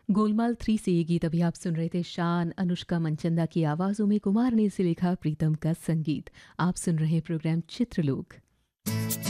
गोलमाल 3 से ये गीत अभी आप सुन रहे थे। शान, अनुष्का मनचंदा की आवाज़ों में कुमार ने इसे लिखा, प्रीतम का संगीत। आप सुन रहे हैं प्रोग्राम चित्रलोक।